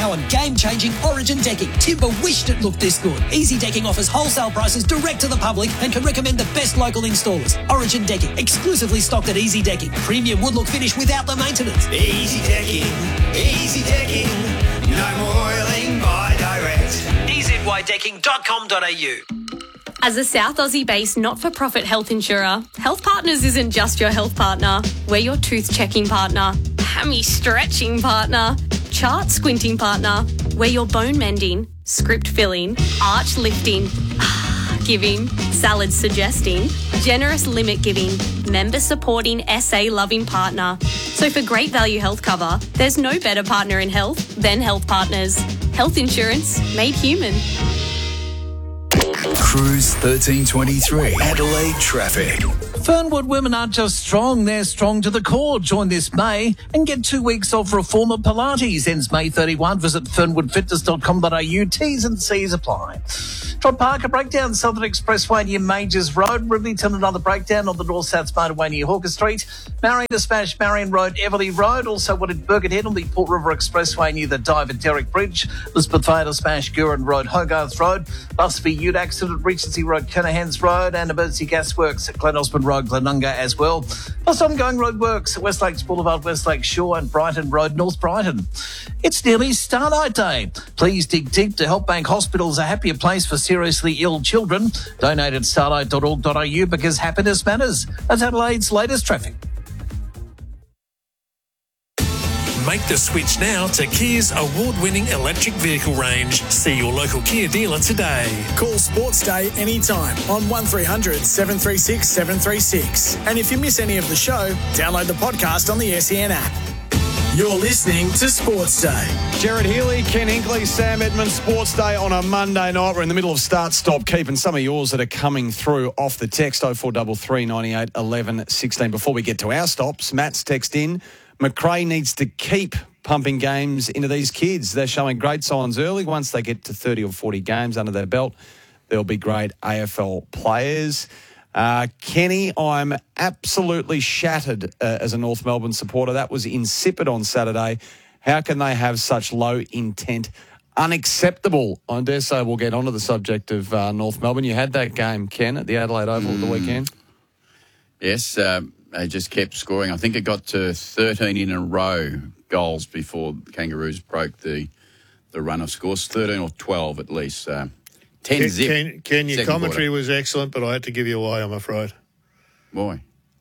powered, game-changing Origin decking. Timber wished it looked this good. Easy Decking offers wholesale prices direct to the public and can recommend the best local installers. Origin Decking, exclusively stocked at Easy Decking. Premium wood look finish without the maintenance. Easy Decking, Easy Decking. No more oiling, buy direct. EZYDecking.com.au. As a South Aussie-based not-for-profit health insurer, Health Partners isn't just your health partner. We're your tooth-checking partner, hammy-stretching partner, chart-squinting partner. We're your bone-mending, script-filling, arch-lifting, giving, salad-suggesting, generous limit-giving, member-supporting, SA-loving partner. So for great value health cover, there's no better partner in health than Health Partners. Health insurance made human. Cruise 1323. Adelaide traffic. Fernwood women aren't just strong, they're strong to the core. Join this May and get 2 weeks off reformer Pilates. Ends May 31. Visit fernwoodfitness.com.au. T's and C's apply. Todd Parker breakdown, Southern Expressway near Majors Road. Rivington, another breakdown on the North-South Motorway near Hawker Street. Marion to smash Marion Road, Everleigh Road. Also one at Birkenhead on the Port River Expressway near the Diver Derrick Bridge. Elizabeth Vale to smash Gurin Road, Hogarth Road. Bus v Ute accident, Regency Road, Kennahans Road. And emergency gas works at Glen Osmond Road, Glenunga as well. Plus ongoing road works at West Lakes Boulevard, West Lake Shore and Brighton Road, North Brighton. It's nearly Starlight Day. Please dig deep to help make hospitals a happier place for seriously ill children. Donate at starlight.org.au because happiness matters. That's Adelaide's latest traffic. Make the switch now to Kia's award-winning electric vehicle range. See your local Kia dealer today. Call Sports Day anytime on 1300 736 736. And if you miss any of the show, download the podcast on the SEN app. You're listening to Sports Day. Jared Healy, Ken Hinkley, Sam Edmonds, Sports Day on a Monday night. We're in the middle of start-stop, keeping some of yours that are coming through off the text, 0433 98 11 16. Before we get to our stops, Matt's text in. McRae needs to keep pumping games into these kids. They're showing great signs early. Once they get to 30 or 40 games under their belt, they'll be great AFL players. Kenny, I'm absolutely shattered as a North Melbourne supporter. That was insipid on Saturday. How can they have such low intent? Unacceptable. I dare say we'll get onto the subject of North Melbourne. You had that game, Ken, at the Adelaide Oval at the weekend. Yes, they just kept scoring. I think it got to 13 in a row goals before the Kangaroos broke the run of scores. 13 or 12 at least. 10 zip. Ken, your commentary was excellent, but I had to give you away, I'm afraid. Why?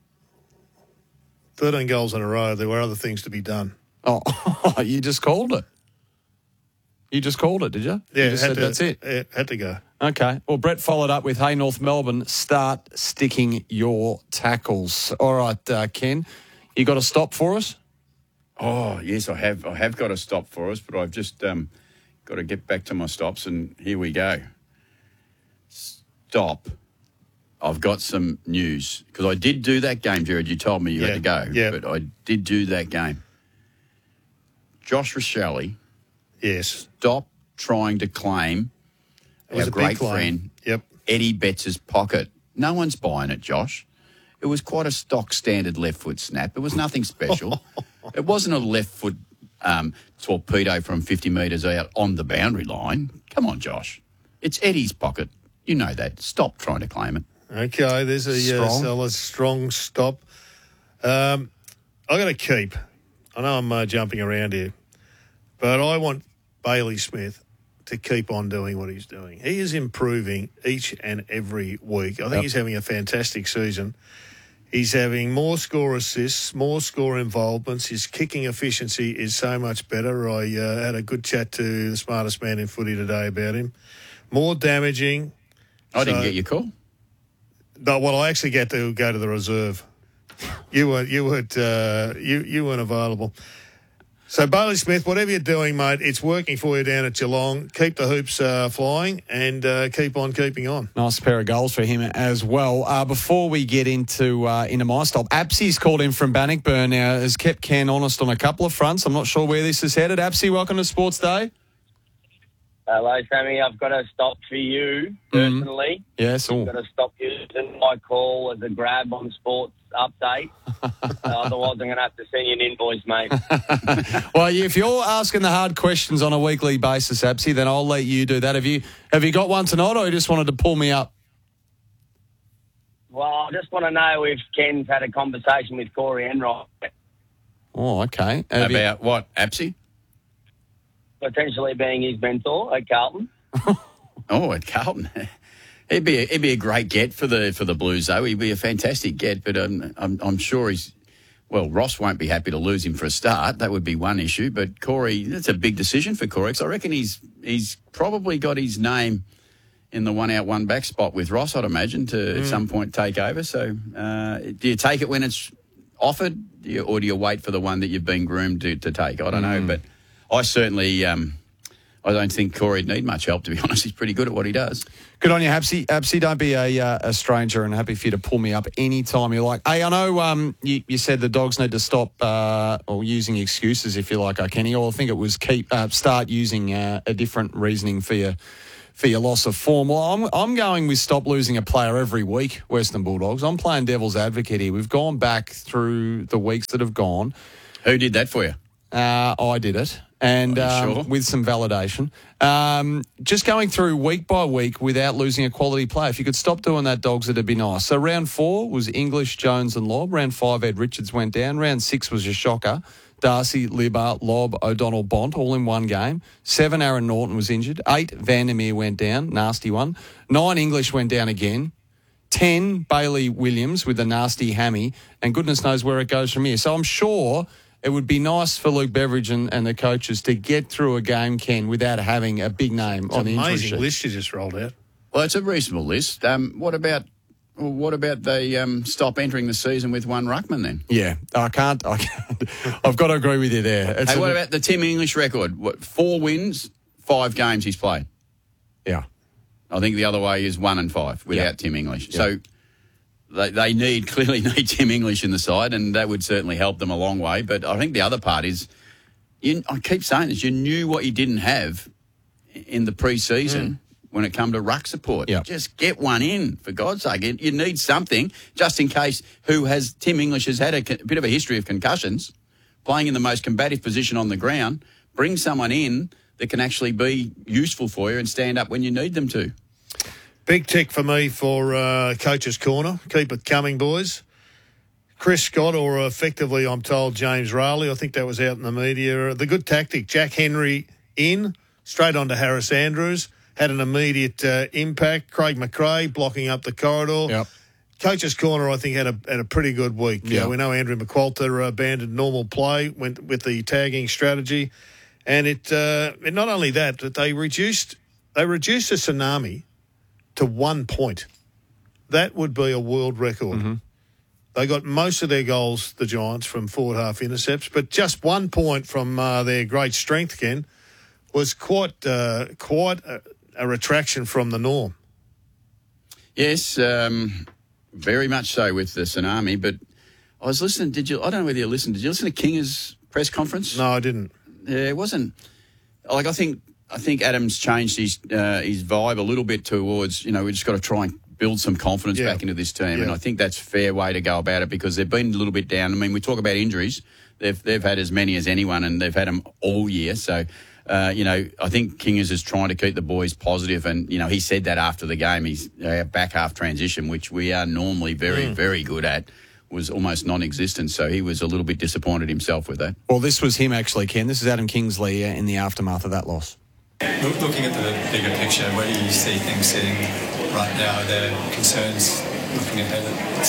13 goals in a row. There were other things to be done. Oh, you just called it. You just called it, did you? Yeah, you just said that's it. Yeah, had to go. Okay. Well, Brett followed up with, hey, North Melbourne, start sticking your tackles. All right, Ken, you got a stop for us? Oh, yes, I have. I have got a stop for us, but I've just got to get back to my stops, and here we go. Stop. I've got some news, because I did do that game, Jared. You told me you had to go, but I did do that game. Josh Rachele. Yes. Stop trying to claim our great friend Eddie Betts' pocket. No one's buying it, Josh. It was quite a stock standard left foot snap. It was nothing special. It wasn't a left foot torpedo from 50 metres out on the boundary line. Come on, Josh. It's Eddie's pocket. You know that. Stop trying to claim it. Okay, there's a solid, strong stop. I got to keep. I know I'm jumping around here, but I want Bailey Smith to keep on doing what he's doing. He is improving each and every week. I think he's having a fantastic season. He's having more score assists, more score involvements. His kicking efficiency is so much better. I had a good chat to the smartest man in footy today about him. More damaging. I didn't get your call. No, well, I actually get to go to the reserve. You weren't available. So, Bailey Smith, whatever you're doing, mate, it's working for you down at Geelong. Keep the hoops flying and keep on keeping on. Nice pair of goals for him as well. Before we get into my stop, Apsy's called in from Bannockburn now, has kept Ken honest on a couple of fronts. I'm not sure where this is headed. Apsy, welcome to Sports Day. Hello, Sammy. I've got to stop for you personally. Yes. I've got to stop using my call as a grab on Sports Update. Otherwise, I'm going to have to send you an invoice, mate. Well, if you're asking the hard questions on a weekly basis, Absy, then I'll let you do that. Have you got one tonight, or you just wanted to pull me up? Well, I just want to know if Ken's had a conversation with Corey Enright. Oh, okay. About what, Absy? Potentially being his mentor at Carlton. Oh, at Carlton. He'd be a great get for the Blues, though. He'd be a fantastic get, but I'm sure Ross won't be happy to lose him for a start. That would be one issue. But Corey, that's a big decision for Corey, because I reckon he's probably got his name in the one-out, one-back spot with Ross, I'd imagine, to at some point take over. So do you take it when it's offered, or do you wait for the one that you've been groomed to take? I don't know, but I certainly I don't think Corey'd need much help, to be honest. He's pretty good at what he does. Good on you, Absy. Absy, don't be a stranger, and happy for you to pull me up any time you like. Hey, I know you said the Dogs need to stop or using excuses, if you like, Kenny, or I think it was start using a different reasoning for your loss of form. Well, I'm going with stop losing a player every week, Western Bulldogs. I'm playing devil's advocate here. We've gone back through the weeks that have gone. Who did that for you? I did it. And sure? With some validation. Just going through week by week without losing a quality player. If you could stop doing that, Dogs, it'd be nice. So round 4 was English, Jones and Lobb. Round 5, Ed Richards went down. Round 6 was your shocker. Darcy, Libba, Lobb, O'Donnell, Bont, all in one game. 7, Aaron Norton was injured. 8, Vandermeer went down, nasty one. 9, English went down again. 10, Bailey Williams with a nasty hammy. And goodness knows where it goes from here. So I'm sure it would be nice for Luke Beveridge and the coaches to get through a game, Ken, without having a big name on the injury sheet. Amazing list you just rolled out. Well, it's a reasonable list. What about they stop entering the season with one ruckman then? Yeah, I can't. I've got to agree with you there. Hey, what about the Tim English record? 4 wins, 5 games he's played. Yeah. I think the other way is 1 and 5 without Tim English. Yeah. So they clearly need Tim English in the side, and that would certainly help them a long way. But I think the other part is, I keep saying this, you knew what you didn't have in the pre-season when it come to ruck support. Yep. Just get one in, for God's sake. You need something, just in case Tim English has had a bit of a history of concussions, playing in the most combative position on the ground. Bring someone in that can actually be useful for you and stand up when you need them to. Big tick for me for Coach's Corner. Keep it coming, boys. Chris Scott, or effectively, I'm told, James Rowley. I think that was out in the media. The good tactic, Jack Henry in, straight on to Harris Andrews. Had an immediate impact. Craig McRae blocking up the corridor. Yep. Coach's Corner, I think, had a pretty good week. Yep. We know Andrew McQualter abandoned normal play, went with the tagging strategy. And it not only that, but they reduced a tsunami to 1 point. That would be a world record. Mm-hmm. They got most of their goals, the Giants, from forward half intercepts, but just 1 point from their great strength, Ken, was quite a retraction from the norm. Yes, very much so with the tsunami. But I was listening. I don't know whether you listened. Did you listen to Kinger's press conference? No, I didn't. Yeah, it wasn't like I think Adams changed his vibe a little bit towards, we just got to try and build some confidence back into this team. Yeah. And I think that's a fair way to go about it, because they've been a little bit down. I mean, we talk about injuries. They've had as many as anyone, and they've had them all year. So, I think Kingers is trying to keep the boys positive. And, he said that after the game. He's back half transition, which we are normally very, very good at, was almost non-existent. So he was a little bit disappointed himself with that. Well, this was him actually, Ken. This is Adam Kingsley in the aftermath of that loss. Looking at the bigger picture, where do you see things sitting right now? Are there concerns looking ahead at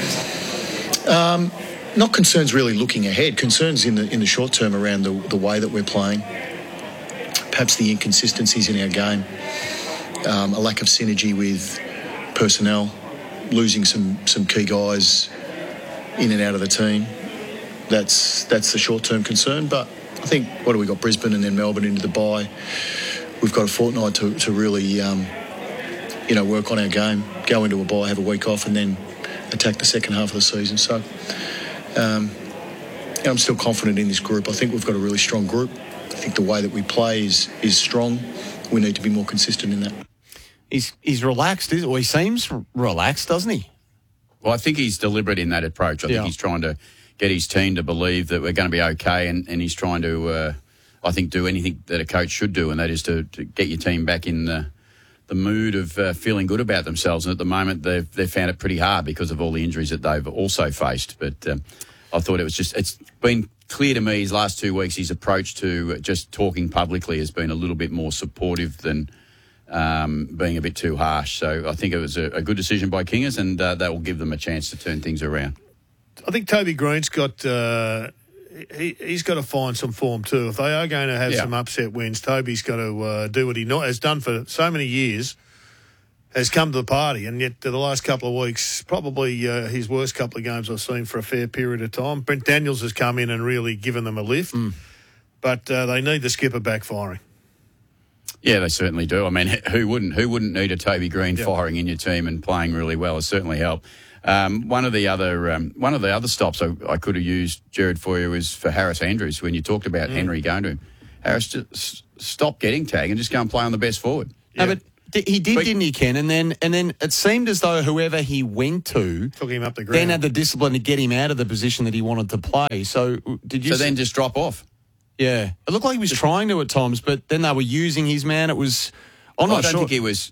some areas? Not concerns really looking ahead. Concerns in the short term around the way that we're playing. Perhaps the inconsistencies in our game. A lack of synergy with personnel. Losing some key guys in and out of the team. That's the short-term concern. But I think, what do we got? Brisbane and then Melbourne into the bye. We've got a fortnight to really, work on our game, go into a bye, have a week off, and then attack the second half of the season. So I'm still confident in this group. I think we've got a really strong group. I think the way that we play is strong. we need to be more consistent in that. He's relaxed, he seems relaxed, doesn't he? Well, I think he's deliberate in that approach. I think he's trying to get his team to believe that we're going to be okay, and he's trying to, I think, do anything that a coach should do, and that is to get your team back in the mood of feeling good about themselves. And at the moment, they've found it pretty hard because of all the injuries that they've also faced. But I thought it's been clear to me his last 2 weeks, his approach to just talking publicly has been a little bit more supportive than being a bit too harsh. So I think it was a good decision by Kingers, and that will give them a chance to turn things around. I think Toby Green's got he's got to find some form too. If they are going to have some upset wins, Toby's got to do what he has done for so many years, has come to the party, and yet the last couple of weeks, probably his worst couple of games I've seen for a fair period of time. Brent Daniels has come in and really given them a lift, but they need the skipper backfiring. Yeah, they certainly do. I mean, who wouldn't need a Toby Green firing in your team and playing really well? It certainly helped. One of the other stops I could have used, Jared, for you was for Harris Andrews. When you talked about Henry going to him, Harris, just stop getting tagged and just go and play on the best forward. Yeah. No, but he did, didn't he, Ken? And then it seemed as though whoever he went to took him up the ground, then had the discipline to get him out of the position that he wanted to play. So did you? So then just drop off. Yeah, it looked like he was trying to at times, but then they were using his man. It was. I don't think he was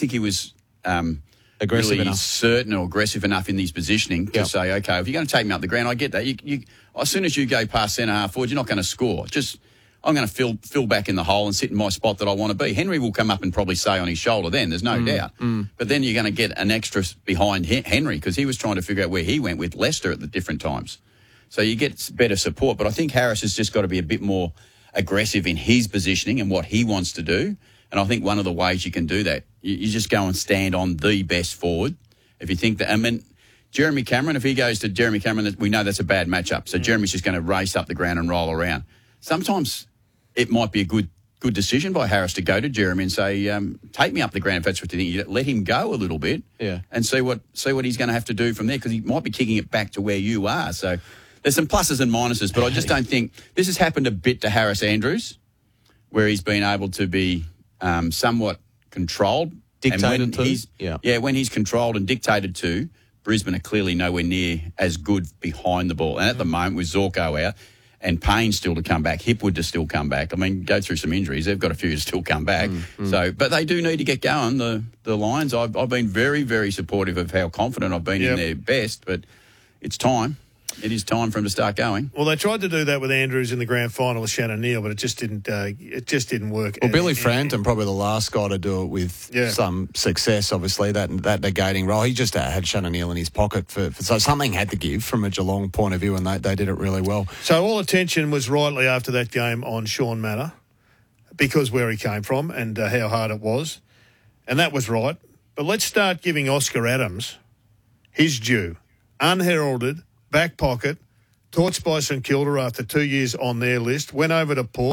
aggressive really enough, certain or aggressive enough in his positioning to say, okay, if you're going to take me up the ground, I get that. You as soon as you go past centre half forward, you're not going to score. I'm going to fill back in the hole and sit in my spot that I want to be. Henry will come up and probably say on his shoulder then, there's no doubt. But then you're going to get an extra behind Henry because he was trying to figure out where he went with Leicester at the different times. So you get better support. But I think Harris has just got to be a bit more aggressive in his positioning and what he wants to do. And I think one of the ways you can do that, you just go and stand on the best forward. If you think that, I mean, Jeremy Cameron, if he goes to Jeremy Cameron, we know that's a bad matchup. So Jeremy's just going to race up the ground and roll around. Sometimes it might be a good decision by Harris to go to Jeremy and say, take me up the ground if that's what you think. You let him go a little bit and see what he's going to have to do from there, because he might be kicking it back to where you are. So there's some pluses and minuses, but I just don't think this has happened a bit to Harris Andrews, where he's been able to be somewhat controlled. Dictated to? When he's controlled and dictated to, Brisbane are clearly nowhere near as good behind the ball. And at the moment, with Zorko out and Payne still to come back, Hipwood to still come back, I mean, go through some injuries. They've got a few to still come back. So, but they do need to get going, the Lions. I've been very, very supportive of how confident I've been in their best, but it's time. It is time for him to start going. Well, they tried to do that with Andrews in the grand final with Shannon Neal, but it just didn't work. Well, Billy Frampton, probably the last guy to do it with some success, obviously, that negating role. He just had Shannon Neal in his pocket. So something had to give from a Geelong point of view, and they did it really well. So all attention was rightly after that game on Sean Manor, because where he came from and how hard it was. And that was right. But let's start giving Oscar Adams his due. Unheralded, back pocket, torched by St Kilda after 2 years on their list, went over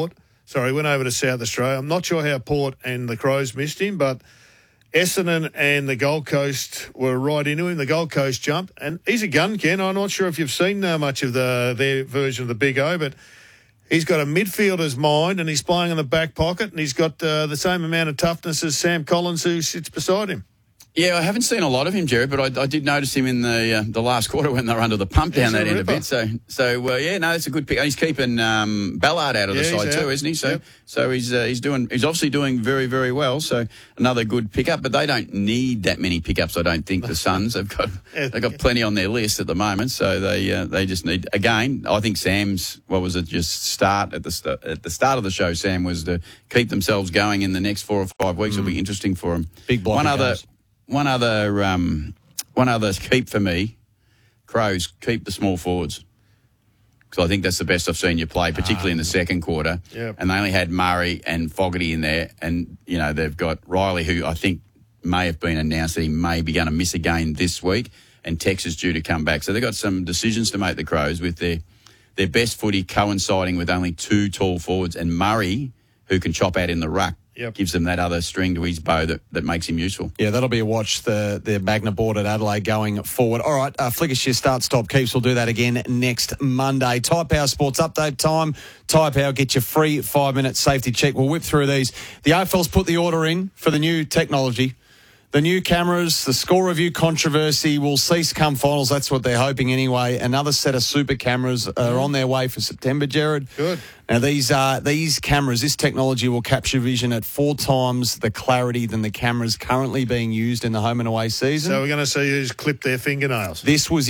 to South Australia. I'm not sure how Port and the Crows missed him, but Essendon and the Gold Coast were right into him. The Gold Coast jumped, and he's a gun, Ken. I'm not sure if you've seen much of their version of the Big O, but he's got a midfielder's mind, and he's playing in the back pocket, and he's got the same amount of toughness as Sam Collins, who sits beside him. Yeah, I haven't seen a lot of him, Jared, but I did notice him in the last quarter when they were under the pump down that end a bit. So it's a good pick. He's keeping Ballard out of the side too, isn't he? So he's obviously doing very, very well. So another good pickup, but they don't need that many pickups. I don't think the Suns they've got plenty on their list at the moment. So they just need, again. I think Sam's start at the start of the show. Sam was to keep themselves going in the next 4 or 5 weeks. Will be interesting for them. Big block. One other keep for me, Crows, keep the small forwards. Because I think that's the best I've seen you play, particularly in the second quarter. Yep. And they only had Murray and Fogarty in there. And, they've got Riley, who I think may have been announced that he may be going to miss again this week. And Tex is due to come back. So they've got some decisions to make, the Crows, with their best footy coinciding with only 2 tall forwards. And Murray, who can chop out in the ruck, gives them that other string to his bow that makes him useful. Yeah, that'll be a watch, the Magna board at Adelaide going forward. All right, Flickershire start, stop, keeps. We'll do that again next Monday. Tyre Power Sports Update time. Tyre Power, get your free 5-minute safety check. We'll whip through these. The AFL's put the order in for the new technology. The new cameras, the score review controversy will cease come finals. That's what they're hoping anyway. Another set of super cameras are on their way for September, Jared. Good. Now, these cameras, this technology will capture vision at 4 times the clarity than the cameras currently being used in the home and away season. So we're going to see who's clipped their fingernails. This was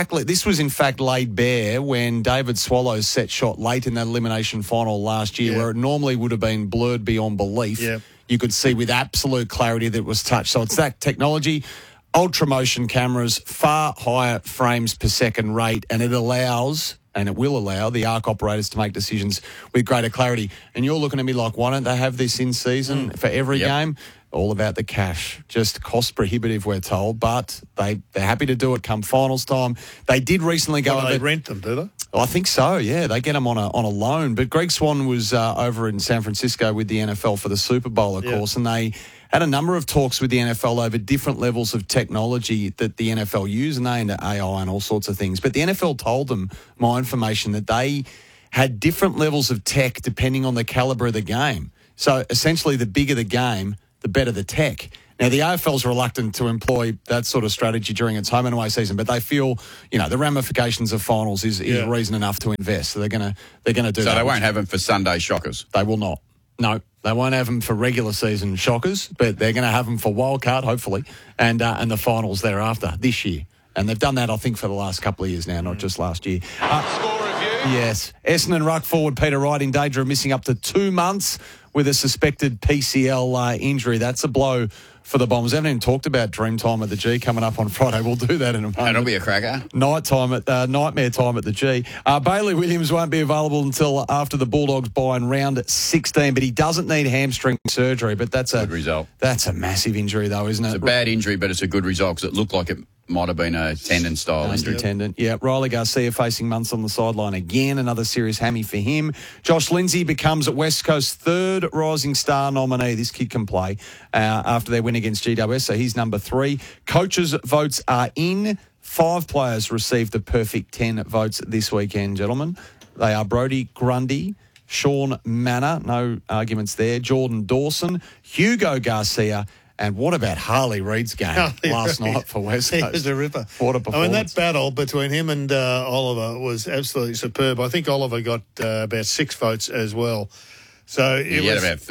in fact laid bare when David Swallows set shot late in that elimination final last year, where it normally would have been blurred beyond belief. Yep. You could see with absolute clarity that it was touched. So it's that technology, ultra motion cameras, far higher frames per second rate, and it allows, and it will allow, the ARC operators to make decisions with greater clarity. And you're looking at me like, why don't they have this in season for every game? All about the cash. Just cost prohibitive, we're told, but they're happy to do it come finals time. They did recently go over... They rent them, do they? I think so, yeah. They get them on a loan. But Greg Swan was over in San Francisco with the NFL for the Super Bowl, of course, and they had a number of talks with the NFL over different levels of technology that the NFL use, and they into AI and all sorts of things. But the NFL told them, my information, that they had different levels of tech depending on the calibre of the game. So essentially, the bigger the game, the better the tech. Now, the AFL's reluctant to employ that sort of strategy during its home and away season, but they feel, the ramifications of finals is reason enough to invest. So they're going to do that. So they won't have them for Sunday shockers? They will not. No, they won't have them for regular season shockers, but they're going to have them for wildcard, hopefully, and the finals thereafter this year. And they've done that, I think, for the last couple of years now, not just last year. Score review. Yes. Essendon ruck forward Peter Wright in danger of missing up to 2 months with a suspected PCL injury. That's a blow for the Bombers. We haven't even talked about Dreamtime at the G coming up on Friday. We'll do that in a moment. That'll be a cracker. Nightmare time at the G. Bailey Williams won't be available until after the Bulldogs bye in round 16, but he doesn't need hamstring surgery. But that's good result. That's a massive injury, though, isn't it? It's a bad injury, but it's a good result because it looked like it might have been a tendon-style injury. Tendon, yeah. Riley Garcia facing months on the sideline again. Another serious hammy for him. Josh Lindsay becomes West Coast's third Rising Star nominee. This kid can play after their win against GWS, so he's number 3. Coaches' votes are in. 5 players received the perfect 10 votes this weekend, gentlemen. They are Brodie Grundy, Sean Manor, no arguments there, Jordan Dawson, Hugo Garcia, and what about Harley Reid's game last night for West Coast? He was a ripper. What a performance. I mean, that battle between him and Oliver was absolutely superb. I think Oliver got about 6 votes as well. So he had about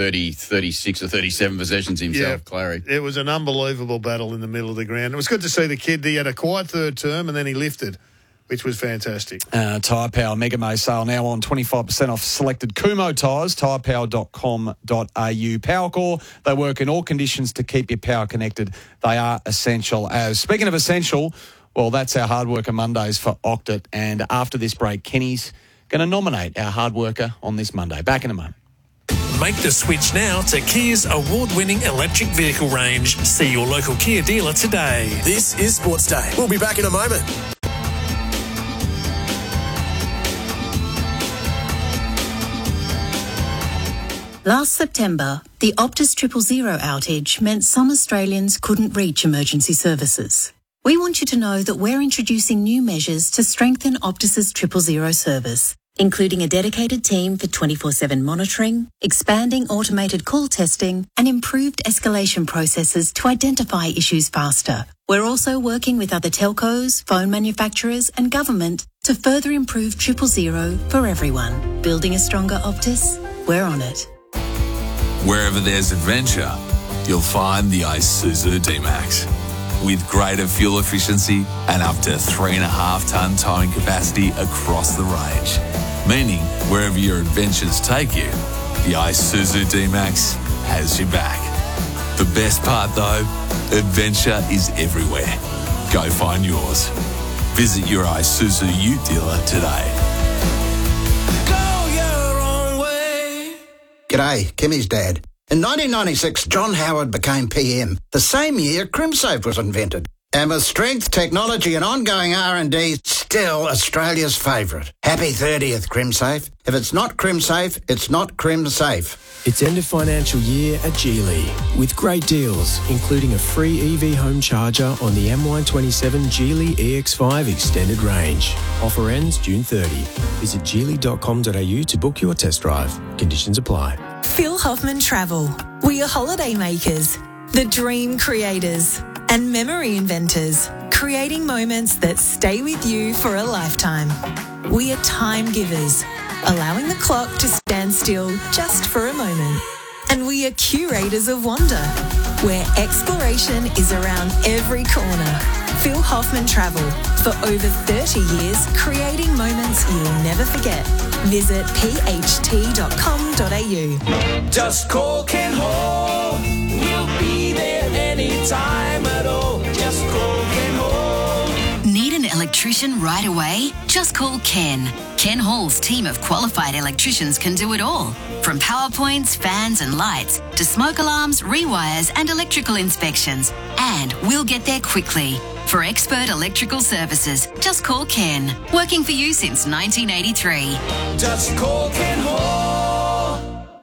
36 or 37 possessions himself, Clary. It was an unbelievable battle in the middle of the ground. It was good to see the kid. He had a quiet third term and then he lifted, which was fantastic. Tyre Power Mega May sale now on 25% off selected Kumho tyres, tyrepower.com.au. PowerCore, they work in all conditions to keep your power connected. They are essential as. Speaking of essential, well, that's our Hard Worker Mondays for Octet. And after this break, Kenny's going to nominate our hard worker on this Monday. Back in a moment. Make the switch now to Kia's award-winning electric vehicle range. See your local Kia dealer today. This is Sports Day. We'll be back in a moment. Last September, the Optus 000 outage meant some Australians couldn't reach emergency services. We want you to know that we're introducing new measures to strengthen Optus's 000 service, including a dedicated team for 24/7 monitoring, expanding automated call testing, and improved escalation processes to identify issues faster. We're also working with other telcos, phone manufacturers, and government to further improve 000 for everyone. Building a stronger Optus? We're on it. Wherever there's adventure, you'll find the Isuzu D-Max. With greater fuel efficiency and up to 3.5-tonne towing capacity across the range. Meaning, wherever your adventures take you, the Isuzu D-Max has your back. The best part though, adventure is everywhere. Go find yours. Visit your Isuzu Ute dealer today. G'day, Kimmy's dad. In 1996, John Howard became PM. The same year, CrimSafe was invented. And with strength, technology and ongoing R&D, still Australia's favourite. Happy 30th, CrimSafe. If it's not CrimSafe, it's not CrimSafe. It's end of financial year at Geely with great deals, including a free EV home charger on the MY27 Geely EX5 extended range. Offer ends June 30. Visit geely.com.au to book your test drive. Conditions apply. Phil Hoffman Travel. We are holiday makers, the dream creators, and memory inventors, creating moments that stay with you for a lifetime. We are time givers, allowing the clock to stand still just for a moment. And we are curators of wonder, where exploration is around every corner. Phil Hoffman Travel, for over 30 years, creating moments you'll never forget. Visit pht.com.au. Just call Ken Hall. We'll be there anytime at all. Just call Ken Hall. Need an electrician right away? Just call Ken. Ken Hall's team of qualified electricians can do it all. From power points, fans and lights, to smoke alarms, rewires and electrical inspections. And we'll get there quickly. For expert electrical services, just call Ken. Working for you since 1983. Just call Ken Hall.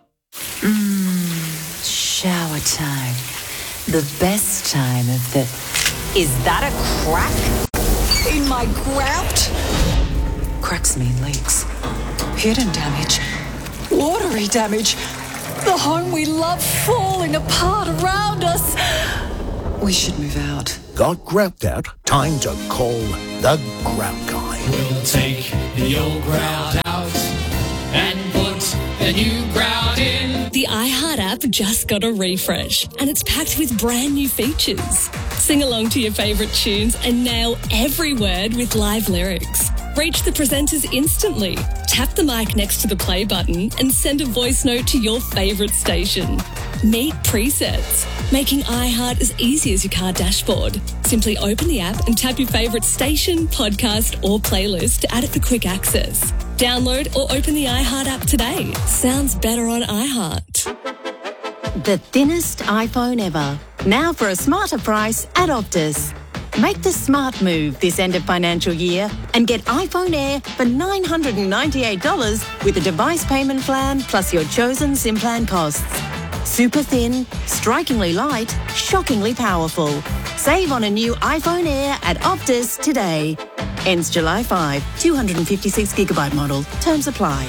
Shower time. The best time of the... Is that a crack in my grout? Cracks mean leaks. Hidden damage. Watery damage. The home we love falling apart around us. We should move out. Got grout out? Time to call the Grout Guy. We'll take the old grout out and put the new grout in. The iHeart app just got a refresh and it's packed with brand new features. Sing along to your favourite tunes and nail every word with live lyrics. Reach the presenters instantly. Tap the mic next to the play button and send a voice note to your favourite station. Meet presets, making iHeart as easy as your car dashboard. Simply open the app and tap your favourite station, podcast or playlist to add it for quick access. Download or open the iHeart app today. Sounds better on iHeart. The thinnest iPhone ever. Now for a smarter price at Optus. Make the smart move this end of financial year and get iPhone Air for $998 with a device payment plan plus your chosen SIM plan costs. Super thin, strikingly light, shockingly powerful. Save on a new iPhone Air at Optus today. Ends July 5, 256GB model. Terms apply.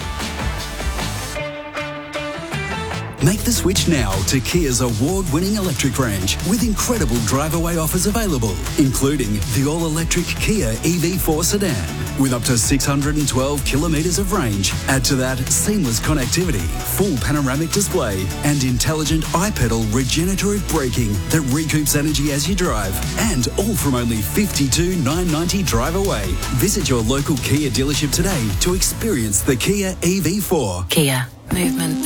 Make the switch now to Kia's award-winning electric range with incredible drive-away offers available, including the all-electric Kia EV4 sedan with up to 612 kilometres of range. Add to that seamless connectivity, full panoramic display and intelligent iPedal regenerative braking that recoups energy as you drive. And all from only $52,990 drive away. Visit your local Kia dealership today to experience the Kia EV4. Kia. Movement